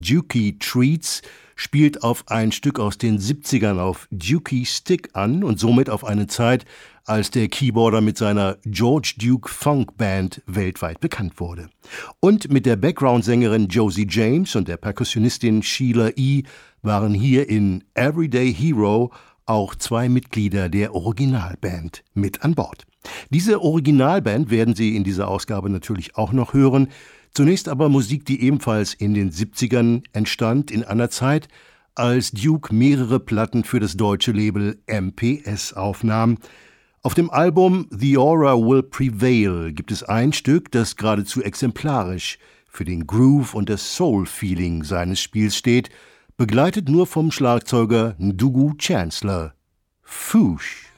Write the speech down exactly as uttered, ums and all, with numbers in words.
Dukey Treats spielt auf ein Stück aus den siebzigern auf Dukey Stick an und somit auf eine Zeit, als der Keyboarder mit seiner George Duke Funk Band weltweit bekannt wurde. Und mit der Background-Sängerin Josie James und der Perkussionistin Sheila E. waren hier in Everyday Hero auch zwei Mitglieder der Originalband mit an Bord. Diese Originalband werden Sie in dieser Ausgabe natürlich auch noch hören. Zunächst aber Musik, die ebenfalls in den siebzigern entstand, in einer Zeit, als Duke mehrere Platten für das deutsche Label M P S aufnahm. Auf dem Album The Aura Will Prevail gibt es ein Stück, das geradezu exemplarisch für den Groove und das Soul-Feeling seines Spiels steht, begleitet nur vom Schlagzeuger Ndugu Chancellor. Foosh.